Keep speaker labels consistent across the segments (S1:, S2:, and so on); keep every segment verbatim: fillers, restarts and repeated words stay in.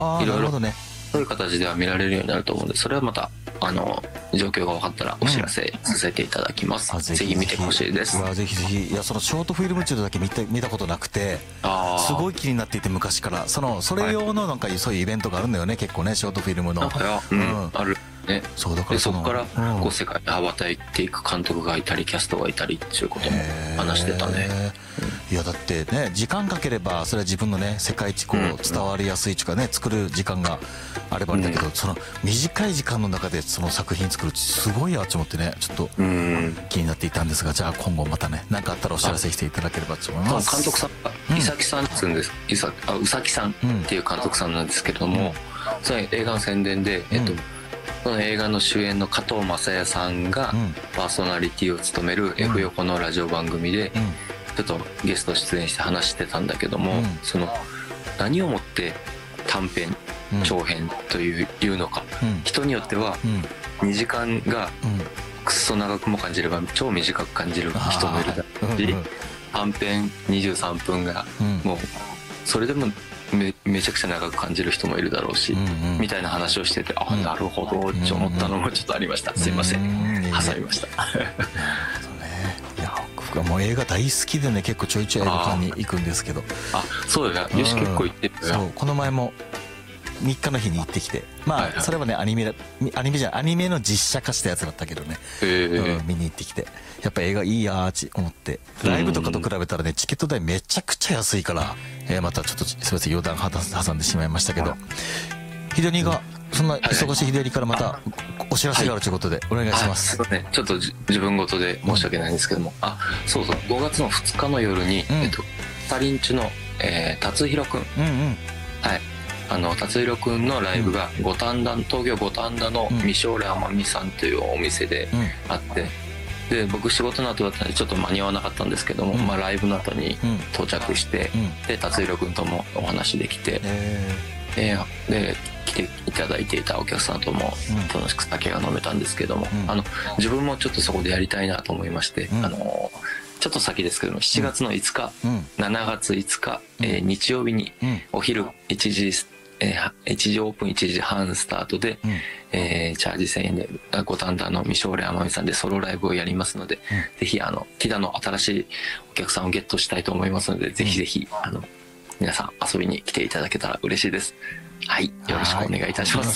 S1: あ、
S2: いろいろ
S1: なるほどね。
S2: そういう形では見られるようになると思うので、それはまたあの状況が分かったらお知らせさせていただきます、うん、ぜひ見てほしいです。
S1: うわぜひぜひ。いやそのショートフィルム中だけ見た見たことなくて、すごい気になっていて、昔からそのそれ用のなんかそういうイベントがあるんだよね、結構ね、ショートフィルムの。
S2: うん、うん、あるね。
S1: そうだから
S2: そこからこう世界に羽ばたいていく監督がいたりキャストがいたりっていうことも話してたね、うん、いやだってね、時間かければそれは自分のね世界一こう伝わりやすいというかね、作る時間があればあれだけど、うん、その短い時間の中でその作品作るってすごいやと思ってね、ちょっと気になっていたんですが、じゃあ今後またね何かあったらお知らせしていただければと思います。 監督さんが伊崎さんっていうんです、伊崎あ宇崎さんっていう監督さんなんですけれども、うん、それ映画の宣伝で、えっと、うん、その映画の主演の加藤雅也さんがパーソナリティを務める F 横のラジオ番組でちょっとゲスト出演して話してたんだけども、うん、その何をもって短編長編といういうのか、うん、人によってはにじかんがくっそ長くも感じれば超短く感じる人もいるだろうし、短編にじゅうさんぷんがもうそれでもめ, めちゃくちゃ長く感じる人もいるだろうし、うんうん、みたいな話をしてて、あ、なるほどって思ったのもちょっとありました。すいません、挟みました。なるほどね。
S1: いや僕はもう映画大好きでね、結構ちょいちょい映画館に行くんですけど。
S2: あ、そうだよ、よし結構行ってるよ。
S1: そう、この前もみっかの日に行ってきて、まあ、はいはい、それはねアニメアニメじゃアニメの実写化したやつだったけどね、うん、見に行ってきて、やっぱ映画いいやーち思って、ライブとかと比べたらねチケット代めちゃくちゃ安いから、えー、またちょっとすみません余談挟んでしまいましたけど、ヒデニがそんな忙しいヒデニからまたお知らせがあるということでお願いします。
S2: はい、ね、ちょっと自分事で申し訳ないんですけども、あ、そうそう、ごがつのふつかの夜に、うん、えっとサリンチュの、えー、達弘くん、うんうん、はい、あの達弘くんのライブが五反田、東京五反田の未将来天海さんというお店であって、で僕仕事の後だったのでちょっと間に合わなかったんですけども、まあ、ライブの後に到着して、で達弘くんともお話できて、でで来ていただいていたお客さんとも楽しく酒が飲めたんですけども、あの自分もちょっとそこでやりたいなと思いまして、あのちょっと先ですけどもしちがつのいつか、しちがついつか、えー、日曜日にお昼いちじ、えー、いちじオープンいちじはんスタートで、うんえー、チャージせんえんで五反田の未将来天海さんでソロライブをやりますので、うん、ぜひあのティダの新しいお客さんをゲットしたいと思いますので、ぜひぜひあの皆さん遊びに来ていただけたら嬉しいです。はい、よろしくお願いいたします。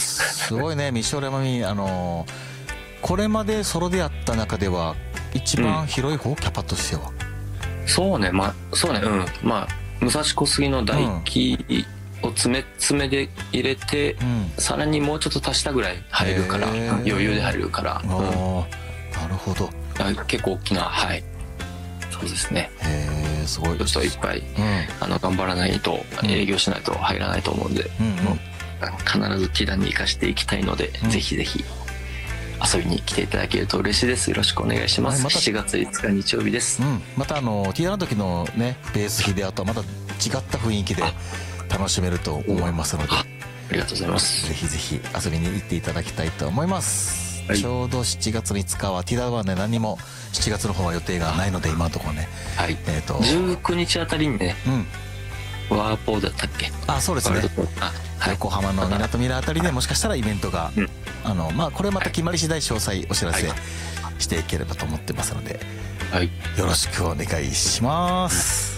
S1: すごいね、未将来天海、あのー、これまでソロでやった中では一番広い方、うん、キャパとしては。
S2: そうね、まあそうね、うん、まあ武蔵小杉の大輝、うんを詰め詰めで入れて、うん、さらにもうちょっと足したぐらい入るから、余裕で入るから、うん、
S1: なるほど。
S2: 結構大きな、はい、そうですね。
S1: へー、すごい。
S2: ちょっといっぱい、うん、あの頑張らないと、営業しないと入らないと思うんで、うんうん、もう必ずティダに生かしていきたいので、うん、ぜひぜひ遊びに来ていただけると嬉しいです。よろしくお願いします。またしちがついつか日曜日です。
S1: うん、またあのティダの時のねベース弾であとはまた違った雰囲気で楽しめると思いますので、
S2: ありがとうございます。
S1: ぜひぜひ遊びに行っていただきたいと思います、はい、ちょうどしちがつのいつかはティダはね何もしちがつの方は予定がないので今のところね、
S2: はい、えーとじゅうくにちあたりにね、うん、ワーポーだったっけ。
S1: あ、そうですね、あ、はい、横浜のみなとみらあたりでもしかしたらイベントが、うん、あのまあこれまた決まり次第詳細お知らせしていければと思ってますので、はい、よろしくお願いします。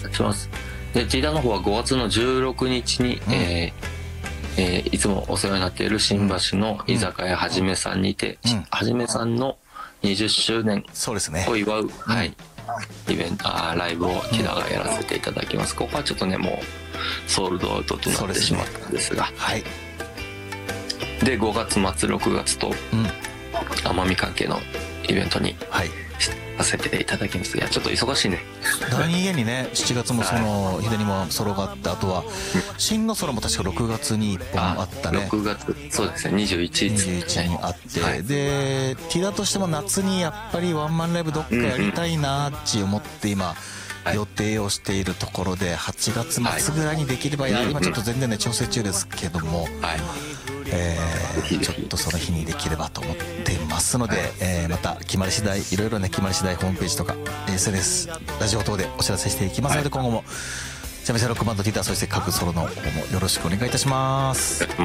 S2: お願いします。でティダの方はごがつのじゅうろくにちに、うん、えーえー、いつもお世話になっている新橋の居酒屋はじめさんにて、うん、はじめさんのにじゅっしゅうねんを祝う、うん、はい、イベントあライブをティダがやらせていただきます。ここはちょっとねもうソールドアウトとなってしまったんですが、はい、でごがつまつろくがつと、うん、奄美関係のイベントに、はい、させていただきます。いやちょっと忙しいね。
S1: 何気にねしちがつもその左にもソロがあって、あとは真のソロも確かろくがつにいっぽんあったね。
S2: ろくがつそうですね、にじゅういちにち
S1: にあって、はい、でティダとしても夏にやっぱりワンマンライブどっかやりたいなって思って今予定をしているところで、はちがつまつぐらいにできれば、いや今ちょっと全然ね調整中ですけども、はい、えー、ちょっとその日にできればと思っていますので、はい、えー、また決まり次第いろいろね決まり次第ホームページとか エスエヌエス ラジオ等でお知らせしていきますので、はい、今後もジャミセロックバンドティダそして各ソロの方もよろしくお願いいたします。